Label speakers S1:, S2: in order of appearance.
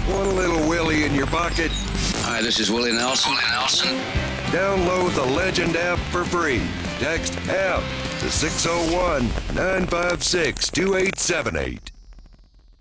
S1: Want a little Willie in your pocket?
S2: Hi, this is Willie Nelson.
S1: Download the Legend app for free. Text APP to 601 956 2878.